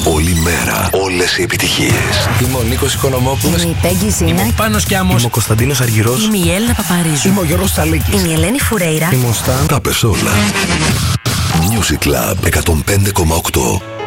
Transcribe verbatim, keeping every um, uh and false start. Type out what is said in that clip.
Όλη μέρα, όλες οι επιτυχίες. Είμαι ο Νίκος Οικονομόπουλος. Είμαι η Πέγγι Ζήνα. Είμαι ο Πάνος Κιάμος. Είμαι ο Κωνσταντίνος Αργυρός. Είμαι η Έλληνα Παπαρίζου. Είμαι ο Γιώργος Τσαλίκης. Είμαι η Ελένη Φουρέιρα. Είμαι ο Σταν. Τα πες όλα. Music Club εκατόν πέντε κόμμα οκτώ.